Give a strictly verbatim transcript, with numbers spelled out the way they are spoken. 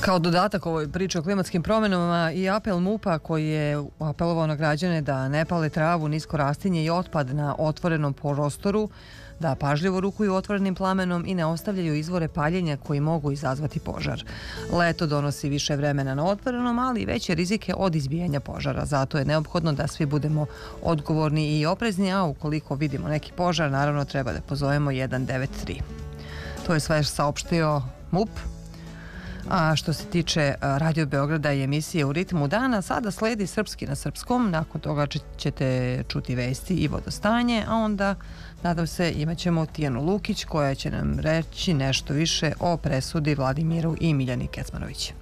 Kao dodatak ovoj priči o klimatskim promjenama i apel MUP-a koji je apelovao na građane da ne pale travu, nisko rastinje i otpad na otvorenom prostoru, da pažljivo rukuju otvorenim plamenom i ne ostavljaju izvore paljenja koji mogu izazvati požar. Leto donosi više vremena na otvorenom, ali i veće rizike od izbijanja požara. Zato je neophodno da svi budemo odgovorni i oprezni, a ukoliko vidimo neki požar, naravno treba da pozovemo jedan devet tri. To je sve saopštio MUP. A što se tiče Radio Beograda i emisije U ritmu dana, sada sledi Srpski na srpskom, nakon toga ćete čuti vesti i vodostanje, a onda, nadam se, imat ćemo Tijanu Lukić koja će nam reći nešto više o presudi Vladimiru i Miljani Kecmanović.